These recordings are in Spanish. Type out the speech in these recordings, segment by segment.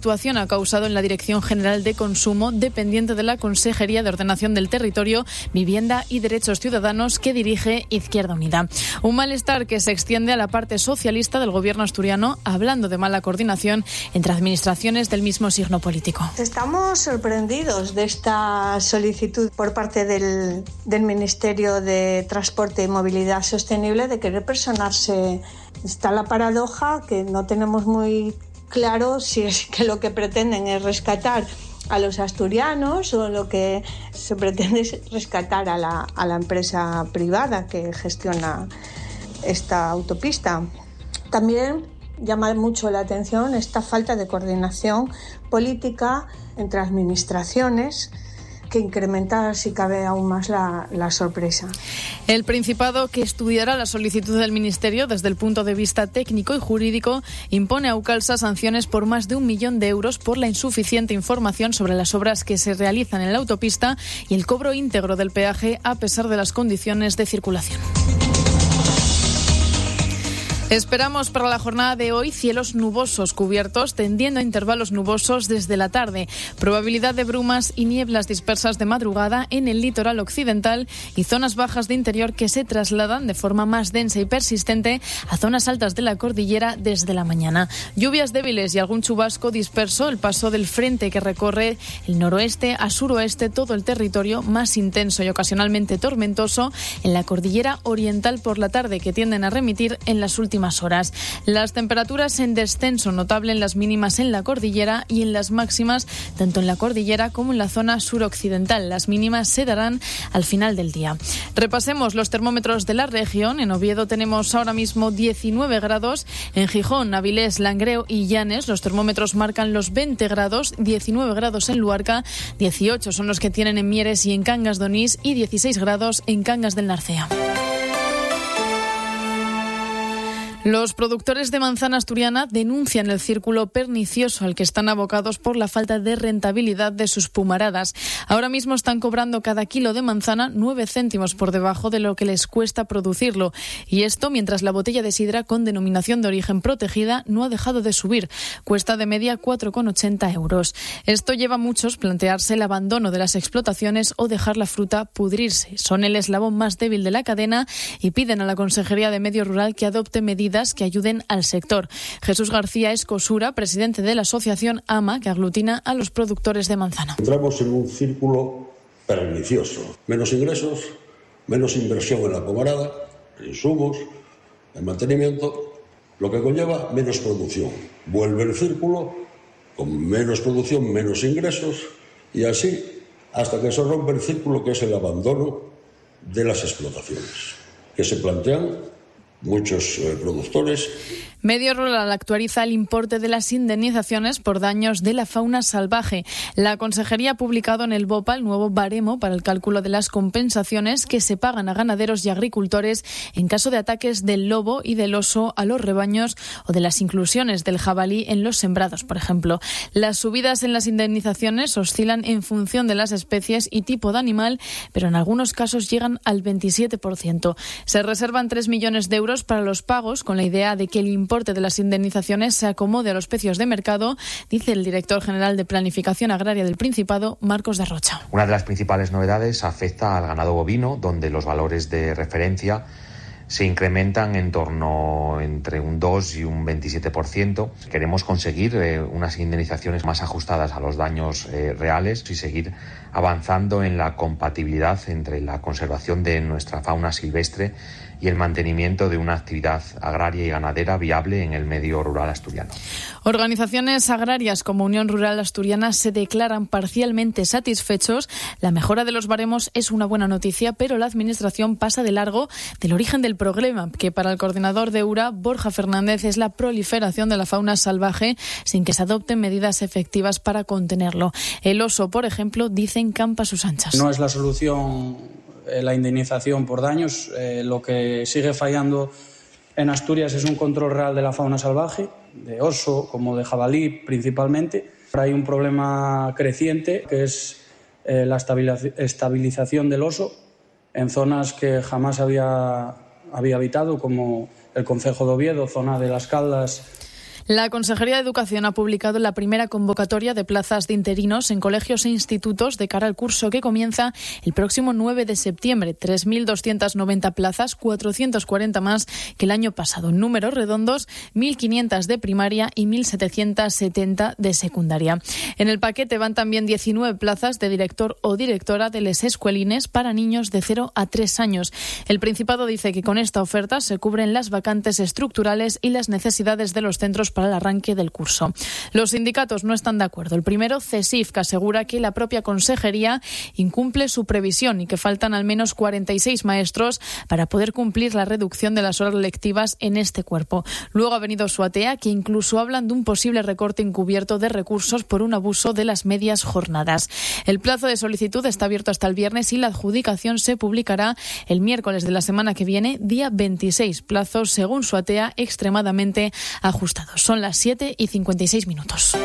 situación ha causado en la Dirección General de Consumo, dependiente de la Consejería de Ordenación del Territorio, Vivienda y Derechos Ciudadanos, que dirige Izquierda Unida. Un malestar que se extiende a la parte socialista del gobierno asturiano, hablando de mala coordinación entre administraciones del mismo signo político. Estamos sorprendidos de esta solicitud por parte del Ministerio de Transporte y Movilidad Sostenible de querer personarse. Está la paradoja que no tenemos muy claro si es que lo que pretenden es rescatar a los asturianos o lo que se pretende es rescatar a la empresa privada que gestiona esta autopista. También llama mucho la atención esta falta de coordinación política entre administraciones, que incrementa, si cabe, aún más la sorpresa. El Principado, que estudiará la solicitud del Ministerio desde el punto de vista técnico y jurídico, impone a Aucalsa sanciones por más de 1 millón de euros por la insuficiente información sobre las obras que se realizan en la autopista y el cobro íntegro del peaje a pesar de las condiciones de circulación. Esperamos para la jornada de hoy cielos nubosos cubiertos, tendiendo a intervalos nubosos desde la tarde. Probabilidad de brumas y nieblas dispersas de madrugada en el litoral occidental y zonas bajas de interior que se trasladan de forma más densa y persistente a zonas altas de la cordillera desde la mañana. Lluvias débiles y algún chubasco disperso, el paso del frente que recorre el noroeste a suroeste todo el territorio, más intenso y ocasionalmente tormentoso en la cordillera oriental por la tarde, que tienden a remitir en las últimas horas. Las temperaturas en descenso notable en las mínimas en la cordillera y en las máximas tanto en la cordillera como en la zona suroccidental. Las mínimas se darán al final del día. Repasemos los termómetros de la región. En Oviedo tenemos ahora mismo 19 grados. En Gijón, Avilés, Langreo y Llanes los termómetros marcan los 20 grados, 19 grados en Luarca, 18 son los que tienen en Mieres y en Cangas de Onís y 16 grados en Cangas del Narcea. Los productores de manzana asturiana denuncian el círculo pernicioso al que están abocados por la falta de rentabilidad de sus pumaradas. Ahora mismo están cobrando cada kilo de manzana 9 céntimos por debajo de lo que les cuesta producirlo. Y esto mientras la botella de sidra con denominación de origen protegida no ha dejado de subir. Cuesta de media 4,80 euros. Esto lleva a muchos plantearse el abandono de las explotaciones o dejar la fruta pudrirse. Son el eslabón más débil de la cadena y piden a la Consejería de Medio Rural que adopte medidas que ayuden al sector. Jesús García Escosura, presidente de la asociación AMA, que aglutina a los productores de manzana. Entramos en un círculo pernicioso. Menos ingresos, menos inversión en la pomarada, en insumos, en mantenimiento, lo que conlleva menos producción. Vuelve el círculo con menos producción, menos ingresos y así hasta que se rompe el círculo, que es el abandono de las explotaciones, que se plantean muchos productores. Medio Rural actualiza el importe de las indemnizaciones por daños de la fauna salvaje. La Consejería ha publicado en el BOPA el nuevo baremo para el cálculo de las compensaciones que se pagan a ganaderos y agricultores en caso de ataques del lobo y del oso a los rebaños o de las inclusiones del jabalí en los sembrados, por ejemplo. Las subidas en las indemnizaciones oscilan en función de las especies y tipo de animal, pero en algunos casos llegan al 27%. Se reservan 3 millones de euros para los pagos con la idea de que el importe de las indemnizaciones se acomode a los precios de mercado, dice el director general de Planificación Agraria del Principado, Marcos de Rocha. Una de las principales novedades afecta al ganado bovino, donde los valores de referencia se incrementan en torno entre un 2 y un 27%. Queremos conseguir unas indemnizaciones más ajustadas a los daños reales y seguir avanzando en la compatibilidad entre la conservación de nuestra fauna silvestre y el mantenimiento de una actividad agraria y ganadera viable en el medio rural asturiano. Organizaciones agrarias como Unión Rural Asturiana se declaran parcialmente satisfechos. La mejora de los baremos es una buena noticia, pero la Administración pasa de largo del origen del problema, que para el coordinador de URA, Borja Fernández, es la proliferación de la fauna salvaje sin que se adopten medidas efectivas para contenerlo. El oso, por ejemplo, dicen campa a sus anchas. No es la solución la indemnización por daños. Lo que sigue fallando en Asturias es un control real de la fauna salvaje, de oso como de jabalí principalmente. Hay un problema creciente que es la estabilización del oso en zonas que jamás había habitado, como el concejo de Oviedo, zona de Las Caldas. La Consejería de Educación ha publicado la primera convocatoria de plazas de interinos en colegios e institutos de cara al curso que comienza el próximo 9 de septiembre. 3.290 plazas, 440 más que el año pasado. En números redondos, 1.500 de primaria y 1.770 de secundaria. En el paquete van también 19 plazas de director o directora de les escuelines para niños de 0 a 3 años. El Principado dice que con esta oferta se cubren las vacantes estructurales y las necesidades de los centros para el arranque del curso. Los sindicatos no están de acuerdo. El primero, CESIF, que asegura que la propia consejería incumple su previsión y que faltan al menos 46 maestros para poder cumplir la reducción de las horas lectivas en este cuerpo. Luego ha venido SUATEA, que incluso hablan de un posible recorte encubierto de recursos por un abuso de las medias jornadas. El plazo de solicitud está abierto hasta el viernes y la adjudicación se publicará el miércoles de la semana que viene, día 26. Plazos, según SUATEA, extremadamente ajustados. Son las 7:56.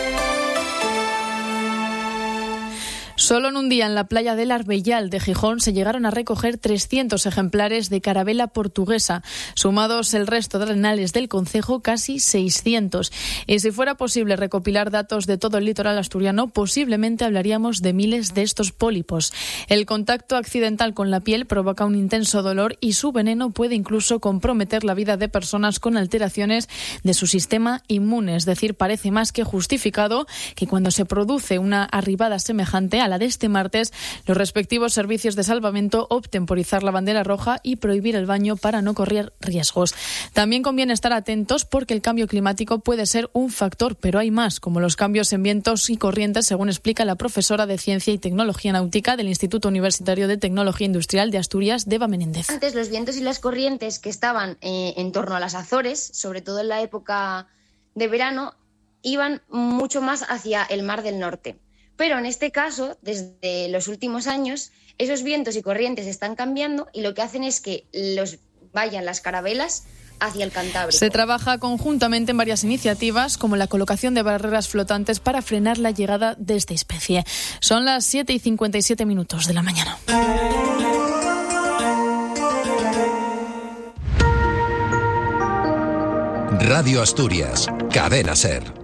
Solo en un día en la playa del Arbellal de Gijón se llegaron a recoger 300 ejemplares de carabela portuguesa, sumados el resto de arenales del concejo, casi 600. Y si fuera posible recopilar datos de todo el litoral asturiano, posiblemente hablaríamos de miles de estos pólipos. El contacto accidental con la piel provoca un intenso dolor y su veneno puede incluso comprometer la vida de personas con alteraciones de su sistema inmune. Es decir, parece más que justificado que cuando se produce una arribada semejante a la de este martes, los respectivos servicios de salvamento opten por izar la bandera roja y prohibir el baño para no correr riesgos. También conviene estar atentos porque el cambio climático puede ser un factor, pero hay más, como los cambios en vientos y corrientes, según explica la profesora de Ciencia y Tecnología Náutica del Instituto Universitario de Tecnología Industrial de Asturias, Deva Menéndez. Antes los vientos y las corrientes que estaban en torno a las Azores, sobre todo en la época de verano, iban mucho más hacia el Mar del Norte. Pero en este caso, desde los últimos años, esos vientos y corrientes están cambiando y lo que hacen es que vayan las carabelas hacia el Cantábrico. Se trabaja conjuntamente en varias iniciativas, como la colocación de barreras flotantes para frenar la llegada de esta especie. Son las 7:57 de la mañana. Radio Asturias, Cadena SER.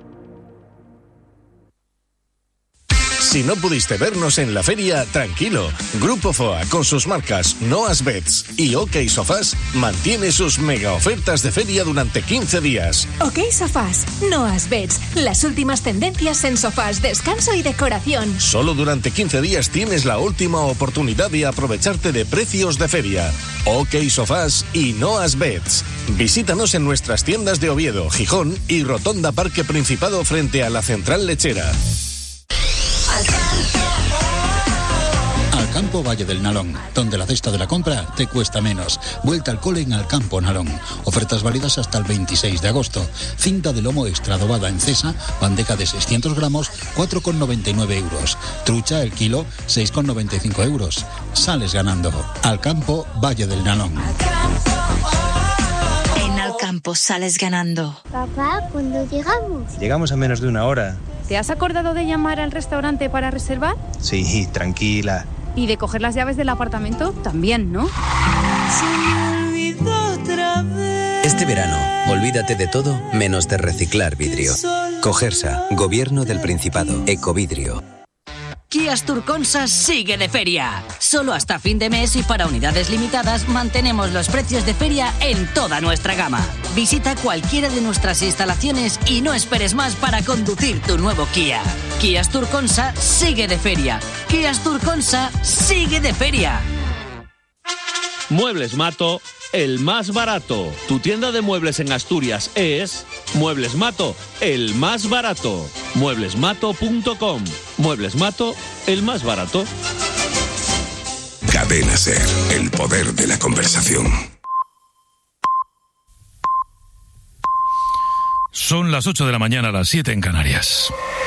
Si no pudiste vernos en la feria, tranquilo. Grupo FOA, con sus marcas Noas Beds y OK Sofás, mantiene sus mega ofertas de feria durante 15 días. OK Sofás, Noas Beds, las últimas tendencias en sofás, descanso y decoración. Solo durante 15 días tienes la última oportunidad de aprovecharte de precios de feria. OK Sofás y Noas Beds. Visítanos en nuestras tiendas de Oviedo, Gijón y Rotonda Parque Principado frente a la Central Lechera. Alcampo Valle del Nalón, donde la cesta de la compra te cuesta menos. Vuelta al cole en Alcampo Nalón. Ofertas válidas hasta el 26 de agosto. Cinta de lomo extra adobada en Cesa, bandeja de 600 gramos, 4,99 euros. Trucha, el kilo, 6,95 euros. Sales ganando. Alcampo Valle del Nalón. En Alcampo sales ganando. Papá, ¿cuándo llegamos? Llegamos en menos de una hora. ¿Te has acordado de llamar al restaurante para reservar? Sí, tranquila. ¿Y de coger las llaves del apartamento? También, ¿no? Se me olvidó otra vez. Este verano, olvídate de todo menos de reciclar vidrio. Cogersa, Gobierno del Principado, Ecovidrio. Kia Asturconsa sigue de feria. Solo hasta fin de mes y para unidades limitadas mantenemos los precios de feria en toda nuestra gama. Visita cualquiera de nuestras instalaciones y no esperes más para conducir tu nuevo Kia. Kia Asturconsa sigue de feria. Kia Asturconsa sigue de feria. Muebles Mato, el más barato. Tu tienda de muebles en Asturias es Muebles Mato, el más barato. Mueblesmato.com. Muebles Mato, el más barato. Cadena SER, el poder de la conversación. Son las 8 de la mañana, las 7 en Canarias.